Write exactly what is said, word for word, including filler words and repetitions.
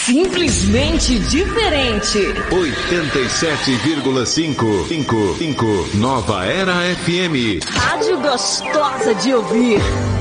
Simplesmente diferente. oitenta e sete vírgula cinco. cinco, cinco. Nova Era F M. Rádio gostosa de ouvir.